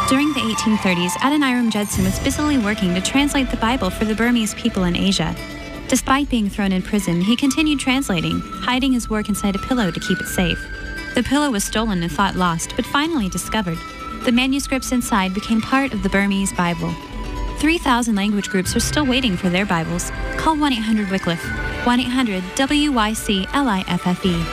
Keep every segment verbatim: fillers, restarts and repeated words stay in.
During the eighteen thirties, Adoniram Judson was busily working to translate the Bible for the Burmese people in Asia. Despite being thrown in prison, he continued translating, hiding his work inside a pillow to keep it safe. The pillow was stolen and thought lost, but finally discovered. The manuscripts inside became part of the Burmese Bible. three thousand language groups are still waiting for their Bibles. Call one eight hundred Wycliffe, one eight hundred W Y C L I F F E.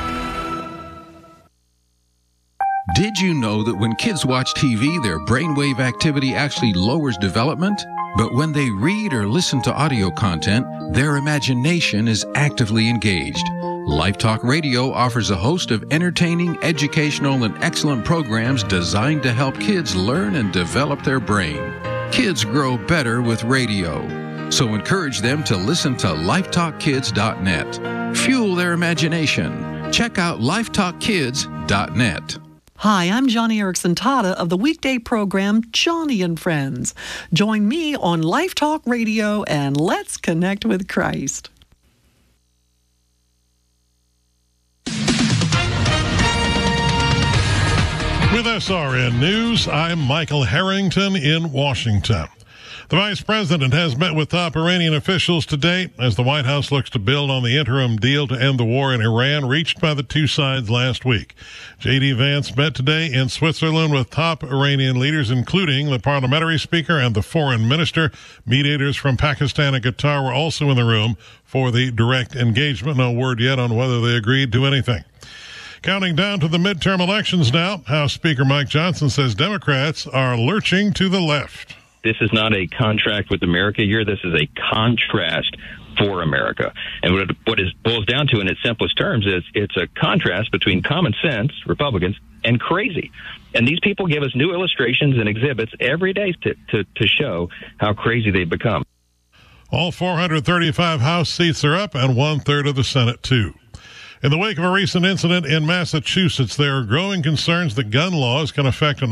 Did you know that when kids watch T V, their brainwave activity actually lowers development? But when they read or listen to audio content, their imagination is actively engaged. LifeTalk Radio offers a host of entertaining, educational, and excellent programs designed to help kids learn and develop their brain. Kids grow better with radio. So encourage them to listen to lifetalk kids dot net. Fuel their imagination. Check out lifetalk kids dot net. Hi, I'm Johnny Erickson Tata of the weekday program Johnny and Friends. Join me on Life Talk Radio and let's connect with Christ. With S R N News, I'm Michael Harrington in Washington. The Vice President has met with top Iranian officials today as the White House looks to build on the interim deal to end the war in Iran reached by the two sides last week. J D. Vance met today in Switzerland with top Iranian leaders, including the parliamentary speaker and the foreign minister. Mediators from Pakistan and Qatar were also in the room for the direct engagement. No word yet on whether they agreed to anything. Counting down to the midterm elections now, House Speaker Mike Johnson says Democrats are lurching to the left. This is not a contract with America here. This is a contrast for America. And what it, what it boils down to in its simplest terms is it's a contrast between common sense, Republicans, and crazy. And these people give us new illustrations and exhibits every day to, to, to show how crazy they've become. All four hundred thirty-five House seats are up and one-third of the Senate, too. In the wake of a recent incident in Massachusetts, there are growing concerns that gun laws can affect an